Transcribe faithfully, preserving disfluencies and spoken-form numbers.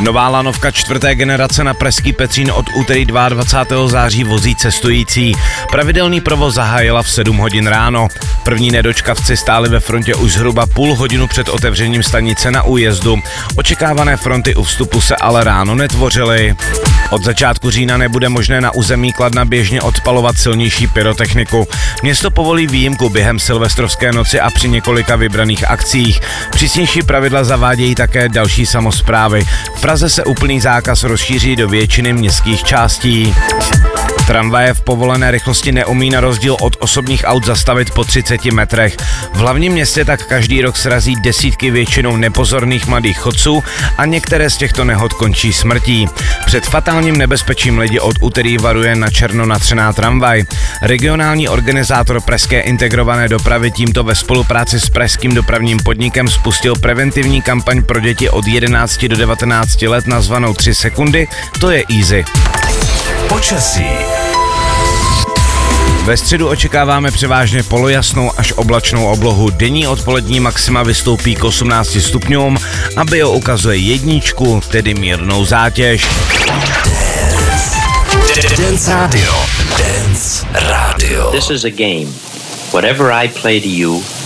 Nová lanovka čtvrté generace na pražský Petřín od úterý dvacátého druhého září vozí cestující. Pravidelný provoz zahájila v sedm hodin ráno. První nedočkavci stáli ve frontě už zhruba půl hodinu před otevřením stanice na újezdu. Očekávané fronty u vstupu se ale ráno netvořily. Od začátku října nebude možné na území Kladna běžně odpalovat silnější pyrotechniku. Město povolí výjimku během silvestrovské noci a při několika vybraných akcích. Přísnější pravidla zavádějí také další samosprávy. V Praze se úplný zákaz rozšíří do většiny městských částí. Tramvaje v povolené rychlosti neumí na rozdíl od osobních aut zastavit po třiceti metrech. V hlavním městě tak každý rok srazí desítky většinou nepozorných mladých chodců a některé z těchto nehod končí smrtí. Před fatálním nebezpečím lidi od úterý varuje na černo natřená tramvaj. Regionální organizátor pražské integrované dopravy tímto ve spolupráci s pražským dopravním podnikem spustil preventivní kampaň pro děti od jedenácti do devatenácti let nazvanou tři sekundy, to je easy. Počasí. Ve středu očekáváme převážně polojasnou až oblačnou oblohu. Denní odpolední maxima vystoupí k osmnácti stupňům a bio ukazuje jedničku, tedy mírnou zátěž. Dance Radio. Dance Radio. This is a game. Whatever I play to you,